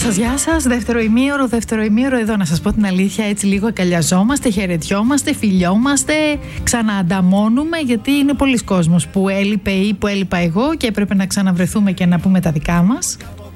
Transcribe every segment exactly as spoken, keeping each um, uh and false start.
σας, γεια σας. Δεύτερο ημίωρο, δεύτερο ημίωρο εδώ. Να σας πω την αλήθεια, έτσι λίγο αγκαλιαζόμαστε, χαιρετιόμαστε, φιλιόμαστε, ξαναανταμώνουμε, γιατί είναι πολλοί κόσμος που έλειπε ή που έλειπα εγώ και έπρεπε να ξαναβρεθούμε και να πούμε τα δικά μας.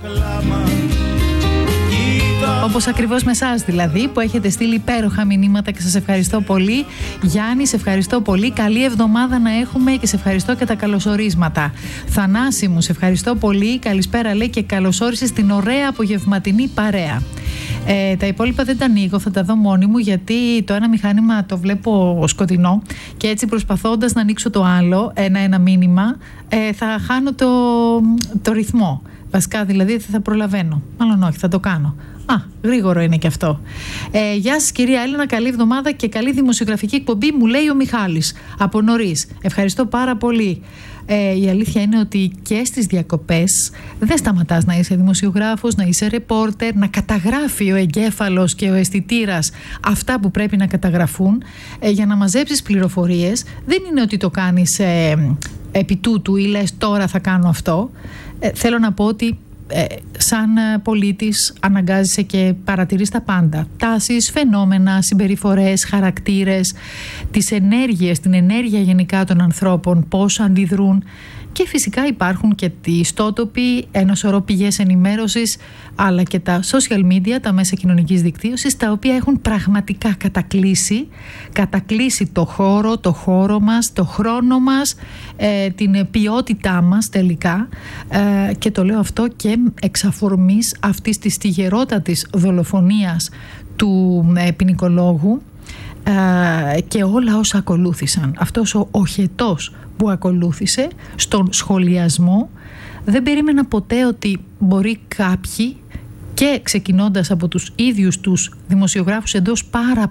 Όπως ακριβώς με εσάς δηλαδή, που έχετε στείλει υπέροχα μηνύματα και σας ευχαριστώ πολύ. Γιάννη, σε ευχαριστώ πολύ. Καλή εβδομάδα να έχουμε και σε ευχαριστώ και τα καλωσορίσματα. Θανάση μου, σε ευχαριστώ πολύ. Καλησπέρα, λέει, και καλωσόρισες στην ωραία απογευματινή παρέα. Ε, τα υπόλοιπα δεν τα ανοίγω, θα τα δω μόνη μου, γιατί το ένα μηχάνημα το βλέπω σκοτεινό και έτσι προσπαθώντας να ανοίξω το άλλο, ένα-ένα μήνυμα, ε, θα χάνω το, το ρυθμό. Βασικά δηλαδή δεν θα προλαβαίνω. Μάλλον όχι, θα το κάνω. Α, γρήγορο είναι και αυτό. Ε, γεια σας κυρία Έλενα, καλή εβδομάδα και καλή δημοσιογραφική εκπομπή, μου λέει ο Μιχάλης από νωρίς. Ευχαριστώ πάρα πολύ. Ε, η αλήθεια είναι ότι και στις διακοπές δεν σταματάς να είσαι δημοσιογράφος, να είσαι ρεπόρτερ, να καταγράφει ο εγκέφαλος και ο αισθητήρας αυτά που πρέπει να καταγραφούν, ε, για να μαζέψεις πληροφορίες. Δεν είναι ότι το κάνεις ε, επί τούτου ή λες τώρα θα κάνω αυτό. Ε, θέλω να πω ότι Ε, σαν πολίτης αναγκάζεσαι και παρατηρείς τα πάντα. Τάσεις, φαινόμενα, συμπεριφορές, χαρακτήρες, τις ενέργειες, την ενέργεια γενικά των ανθρώπων, πώς αντιδρούν. Και φυσικά υπάρχουν και οι ιστότοποι, ένα σωρό πηγές ενημέρωσης, αλλά και τα social media, τα μέσα κοινωνικής δικτύωσης, τα οποία έχουν πραγματικά κατακλείσει, κατακλείσει το χώρο, το χώρο μας, το χρόνο μας, ε, την ποιότητά μας τελικά. Ε, και το λέω αυτό και εξ αφορμής αυτής της τυγερότατης δολοφονίας του ε, ποινικολόγου, Uh, και όλα όσα ακολούθησαν. Αυτός ο οχετός που ακολούθησε στον σχολιασμό, δεν περίμενα ποτέ ότι μπορεί κάποιοι, και ξεκινώντας από τους ίδιους τους δημοσιογράφους εντός πάρα